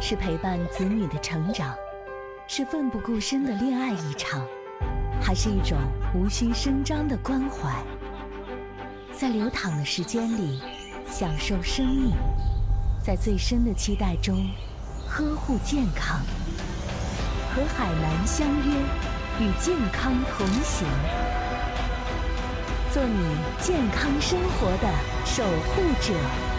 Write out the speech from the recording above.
是陪伴子女的成长，是奋不顾身的恋爱一场，还是一种无需声张的关怀？在流淌的时间里，享受生命，在最深的期待中，呵护健康。和海南相约，与健康同行，做你健康生活的守护者。